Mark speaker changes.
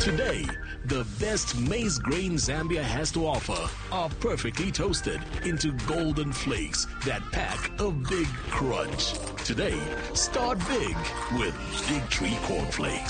Speaker 1: Today, the best maize grain Zambia has to offer are perfectly toasted into golden flakes that pack a big crunch. Today, start big with Big Tree Cornflakes.